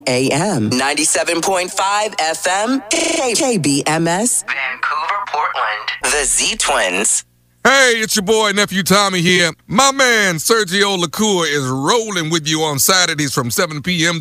AM 97.5 FM KBMS Vancouver, Portland. The Z Twins. Hey, it's your boy, Nephew Tommy here. My man, Sergio LaCour, is rolling with you on Saturdays from 7 p.m.